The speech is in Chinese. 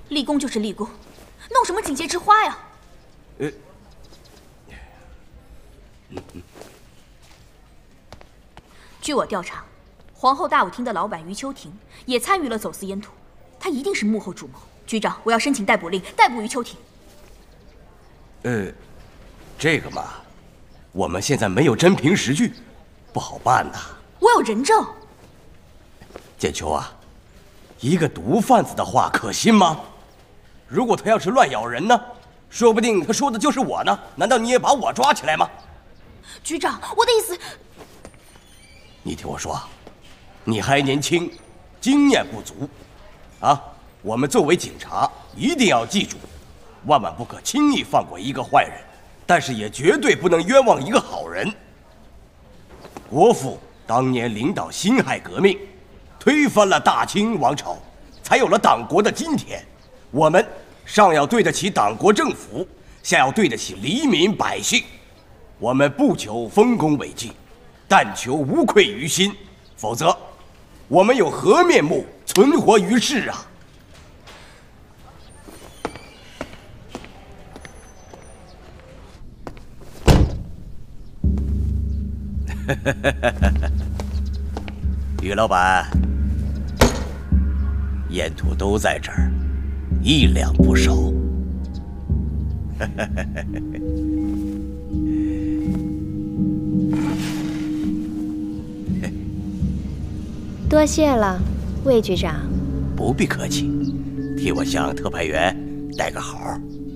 立功就是立功，弄什么锦节之花呀？据我调查，皇后大舞厅的老板余秋婷也参与了走私烟土，她一定是幕后主谋。局长，我要申请逮捕令，逮捕余秋婷。 这个嘛，我们现在没有真凭实据，不好办呐。 我有人证。 建秋啊，一个毒贩子的话可信吗？如果他要是乱咬人呢，说不定他说的就是我呢。难道你也把我抓起来吗？ 局长，我的意思…… 你听我说，你还年轻，经验不足，啊，我们作为警察一定要记住，万万不可轻易放过一个坏人，但是也绝对不能冤枉一个好人。国父当年领导辛亥革命，推翻了大清王朝，才有了党国的今天。我们上要对得起党国政府，下要对得起黎民百姓。我们不求丰功伟绩，但求无愧于心，否则我们有何面目存活于世啊？于老板，烟土都在这儿，1两不少。 多谢了，魏局长。 不必客气，替我向特派员带个好。